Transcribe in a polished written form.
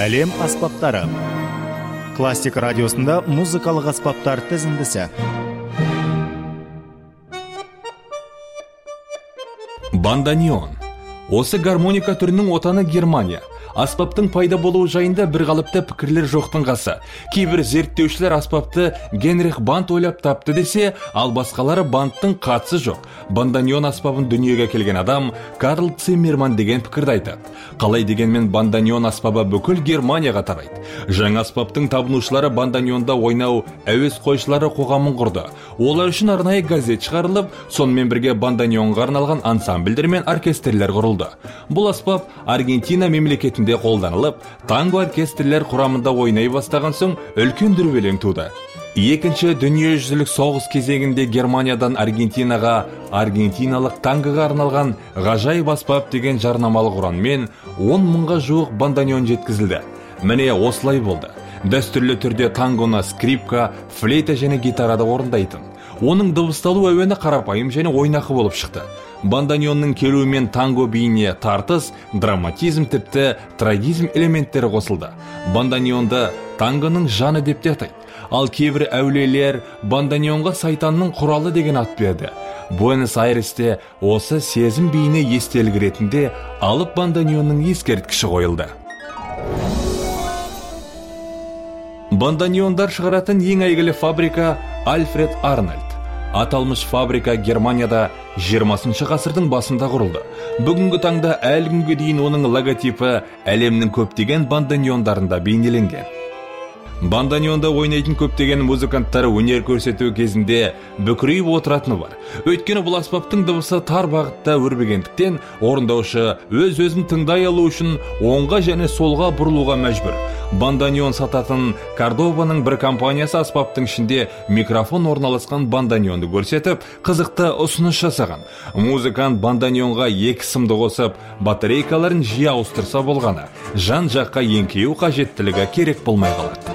Әлем аспаптары. Классик радиосында музыкалық аспаптар тізіндісі. Банданион. Осы гармоника түрінің отаны Германия. Аспаптың пайда болуы жайында бір қалыпты пікірлер жоқтың қасы. Кейбір зерттеушілер аспапты Генрих Банд ойлап тапты десе, ал басқалары Бандтың қатысы жоқ. Банданион аспабын дүниеге келген адам Карл Циммерман деген пікірді айтады. Қалай дегенмен банданион аспабы бүкіл Германияға тарайды. Жаңа аспаптың табынушылары банданионда ойнау әуес қойшылары қоғамын құрды. Олар үшін арнайы газет шығарылып, сонымен бірге банданионға арналған ансамбльдер мен оркестрлер құрылды. Бұл аспап Аргентина мемлекетінде қолданылып, танго оркестрлер құрамында ойнай бастаған соң үлкен дүрбелең туды. Екінші дүниежүзілік соғыс кезеңінде Германиядан Аргентинаға аргентиналық тангоға арналған ғажайып аспап деген жарнамалық ұранмен 10 мыңға жуық банданион жеткізілді. Міне осылай болды. Дәстүрлі түрде тангоны скрипка, флейта және гитарада орындайтын. Оның дыбысталу әуені қарапайым және ойнақы болып шықты. Банданионның келуімен танго биіне тартыс, драматизм тіпті трагизм элементтері қосылды. Банданионды тангоның жаны деп те атайды. Ал кейбір әулиелер банданионға сайтанның құралы деген ат берді. Буэнос-Айресте осы сезім биіне естелік ретінде алып банданионның ескерткіші қойылды. Банданиондар шығаратын ең әйгілі фабрика Альфред Арнольд. Аталмыш фабрика Германияда 20 ғасырдың басында құрылды. Бүгінгі таңда әлі күнге дейін оның логотипі әлемнің көптеген банданиондарында бейнеленген. Банданионда ойнайтын көптеген музыканттар өнер көрсету кезінде бүкірейіп отыратыны бар. Өйткені бұл аспаптың дыбысы тар бағытта өрбегендіктен, орындаушы өз-өзін тыңдай алу үшін оңға және солға бұрылуға мәжбүр. Банданион сататын Кордобаның бір компаниясы аспаптың ішінде микрофон орналасқан банданионды көрсетіп, қызықты ұсыныс жасаған. Музыкант банданионға 2 сымды қосып, батарейкаларын жиі ауыстырса болғаны, жан жаққа еңкеу қажеттілігі керек болмай қалады.